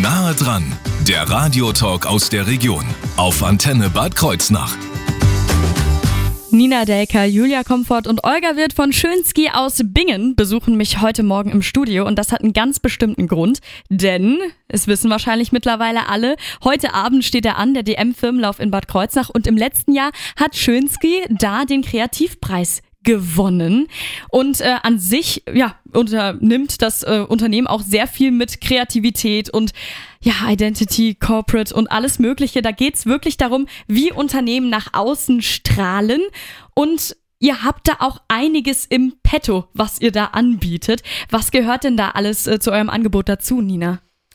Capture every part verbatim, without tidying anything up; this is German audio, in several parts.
Nahe dran, der Radiotalk aus der Region auf Antenne Bad Kreuznach. Nina Delker, Julia Komfort und Olga Wirth von Schönski aus Bingen besuchen mich heute Morgen im Studio und das hat einen ganz bestimmten Grund, denn, es wissen wahrscheinlich mittlerweile alle, heute Abend steht er an, der D M-Firmenlauf in Bad Kreuznach und im letzten Jahr hat Schönski da den Kreativpreis gewonnen und äh, an sich ja unternimmt das äh, Unternehmen auch sehr viel mit Kreativität und ja Identity, Corporate und alles Mögliche. Da geht's wirklich darum, wie Unternehmen nach außen strahlen und ihr habt da auch einiges im Petto, was ihr da anbietet. Was gehört denn da alles äh, zu eurem Angebot dazu, Nina?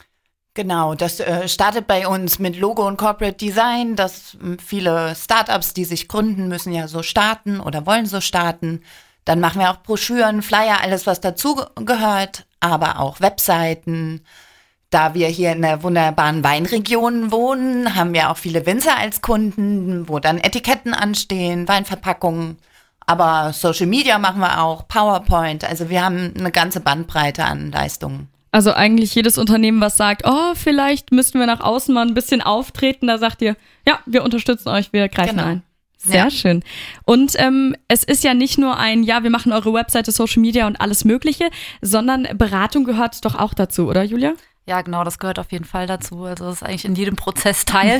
Genau, das äh, startet bei uns mit Logo und Corporate Design. Das äh, viele Startups, die sich gründen, müssen ja so starten oder wollen so starten. Dann machen wir auch Broschüren, Flyer, alles was dazu gehört, aber auch Webseiten. Da wir hier in der wunderbaren Weinregion wohnen, haben wir auch viele Winzer als Kunden, wo dann Etiketten anstehen, Weinverpackungen. Aber Social Media machen wir auch, PowerPoint. Also wir haben eine ganze Bandbreite an Leistungen. Also eigentlich jedes Unternehmen, was sagt, oh, vielleicht müssten wir nach außen mal ein bisschen auftreten, da sagt ihr, ja, wir unterstützen euch, wir greifen Genau. ein. Sehr ja. schön. Und ähm, es ist ja nicht nur ein, ja, wir machen eure Webseite, Social Media und alles Mögliche, sondern Beratung gehört doch auch dazu, oder Julia? Ja, genau, das gehört auf jeden Fall dazu. Also das ist eigentlich in jedem Prozess Teil.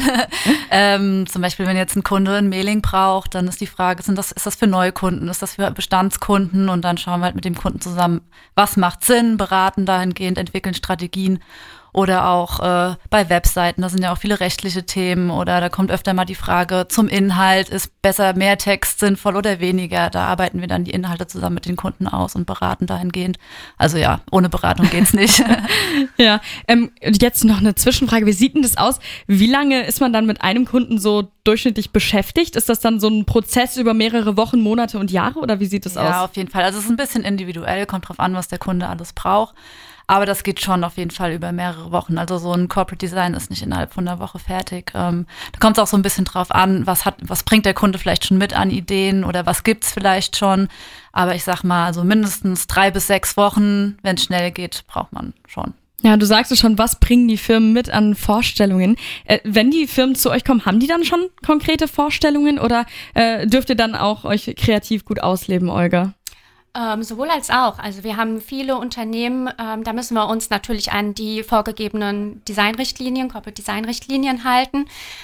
ähm, zum Beispiel, wenn jetzt ein Kunde ein Mailing braucht, dann ist die Frage, sind das, ist das für Neukunden, ist das für Bestandskunden? Und dann schauen wir halt mit dem Kunden zusammen, was macht Sinn, beraten dahingehend, entwickeln Strategien. Oder auch äh, bei Webseiten, da sind ja auch viele rechtliche Themen oder da kommt öfter mal die Frage zum Inhalt, ist besser mehr Text sinnvoll oder weniger? Da arbeiten wir dann die Inhalte zusammen mit den Kunden aus und beraten dahingehend. Also ja, ohne Beratung geht's nicht. Ja, ähm, jetzt noch eine Zwischenfrage, wie sieht denn das aus? Wie lange ist man dann mit einem Kunden so durchschnittlich beschäftigt? Ist das dann so ein Prozess über mehrere Wochen, Monate und Jahre oder wie sieht das ja, aus? Ja, auf jeden Fall. Also es ist ein bisschen individuell, kommt drauf an, was der Kunde alles braucht. Aber das geht schon auf jeden Fall über mehrere Wochen. Also so ein Corporate Design ist nicht innerhalb von einer Woche fertig. Ähm, da kommt es auch so ein bisschen drauf an, was hat, was bringt der Kunde vielleicht schon mit an Ideen oder was gibt's vielleicht schon. Aber ich sag mal, also mindestens drei bis sechs Wochen, wenn es schnell geht, braucht man schon. Ja, du sagst es schon, was bringen die Firmen mit an Vorstellungen? Äh, wenn die Firmen zu euch kommen, haben die dann schon konkrete Vorstellungen oder äh, dürft ihr dann auch euch kreativ gut ausleben, Olga? Ähm, sowohl als auch. Also wir haben viele Unternehmen, ähm, da müssen wir uns natürlich an die vorgegebenen Designrichtlinien, Corporate Design-Richtlinien halten.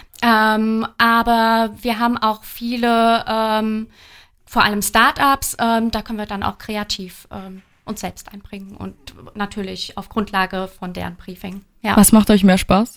Ähm, aber wir haben auch viele, ähm, vor allem Startups, ähm, da können wir dann auch kreativ ähm, uns selbst einbringen und natürlich auf Grundlage von deren Briefing. Ja. Was macht euch mehr Spaß?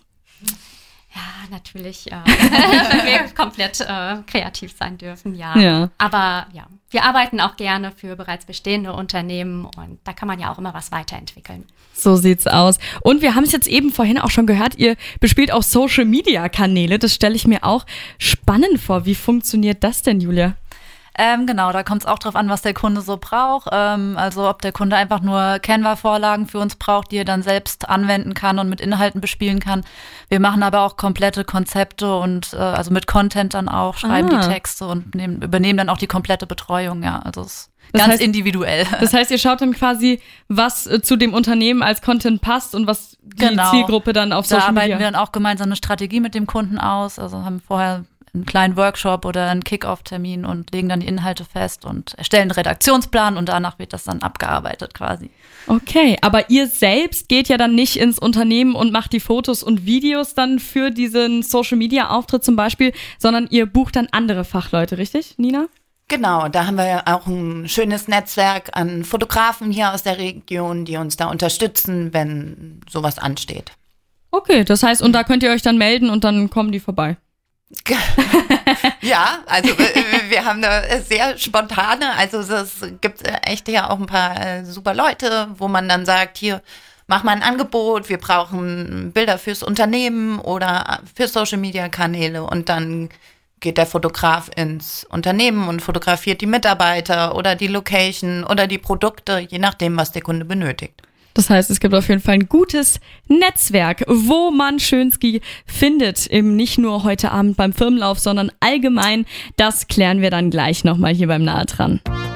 Ja, natürlich, äh, wenn wir komplett äh, kreativ sein dürfen, ja. ja. Aber ja, wir arbeiten auch gerne für bereits bestehende Unternehmen und da kann man ja auch immer was weiterentwickeln. So sieht's aus. Und wir haben es jetzt eben vorhin auch schon gehört, ihr bespielt auch Social-Media-Kanäle. Das stelle ich mir auch spannend vor. Wie funktioniert das denn, Julia? Ähm, genau, da kommt es auch drauf an, was der Kunde so braucht. Ähm, also ob der Kunde einfach nur Canva-Vorlagen für uns braucht, die er dann selbst anwenden kann und mit Inhalten bespielen kann. Wir machen aber auch komplette Konzepte und äh, also mit Content dann auch, schreiben ah. die Texte und nehmen, übernehmen dann auch die komplette Betreuung. Ja, also es ist das ganz heißt, individuell. Das heißt, ihr schaut dann quasi, was äh, zu dem Unternehmen als Content passt und was die genau. Zielgruppe dann auf Social Media. Da arbeiten wir dann auch gemeinsam eine Strategie mit dem Kunden aus. Also haben vorher einen kleinen Workshop oder einen Kick-Off-Termin und legen dann die Inhalte fest und erstellen einen Redaktionsplan und danach wird das dann abgearbeitet quasi. Okay, aber ihr selbst geht ja dann nicht ins Unternehmen und macht die Fotos und Videos dann für diesen Social-Media-Auftritt zum Beispiel, sondern ihr bucht dann andere Fachleute, richtig, Nina? Genau, da haben wir auch ein schönes Netzwerk an Fotografen hier aus der Region, die uns da unterstützen, wenn sowas ansteht. Okay, das heißt, und da könnt ihr euch dann melden und dann kommen die vorbei. Ja, also äh, wir haben eine sehr spontane, also es gibt echt ja auch ein paar äh, super Leute, wo man dann sagt, hier, mach mal ein Angebot, wir brauchen Bilder fürs Unternehmen oder für Social-Media-Kanäle und dann geht der Fotograf ins Unternehmen und fotografiert die Mitarbeiter oder die Location oder die Produkte, je nachdem, was der Kunde benötigt. Das heißt, es gibt auf jeden Fall ein gutes Netzwerk, wo man Schönski findet, eben nicht nur heute Abend beim Firmenlauf, sondern allgemein. Das klären wir dann gleich nochmal hier beim Nahe dran.